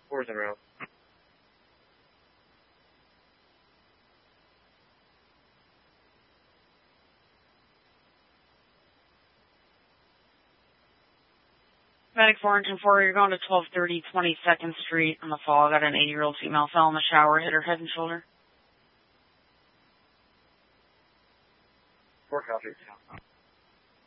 4's en route. Medic 404, you're going to 1230 22nd Street on the fall. I got an 80-year-old female fell in the shower, hit her head and shoulder. 4 copies.